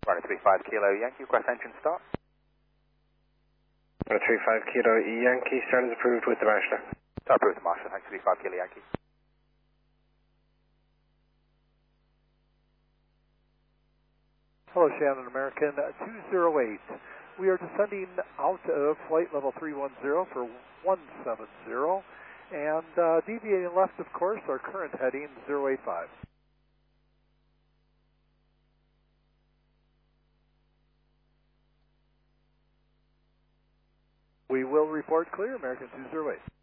Runway 35 Kilo Yankee, request engine start. 35 Kilo Yankee, start is approved with the marshaller. Start approved with the marshaller, thanks, 35 Kilo Yankee. Hello, Shannon American 208. We are descending out of flight level 310 for 170 and deviating left, of course, our current heading 085. We will report clear, American 208.